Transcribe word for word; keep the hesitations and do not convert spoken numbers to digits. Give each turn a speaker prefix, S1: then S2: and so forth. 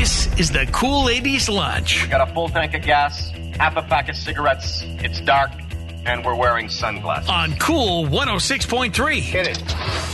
S1: This is the Cool Ladies Lunch.
S2: Got a full tank of gas, half a pack of cigarettes, it's dark, and we're wearing sunglasses.
S1: On Cool one oh six point three.
S2: Hit it.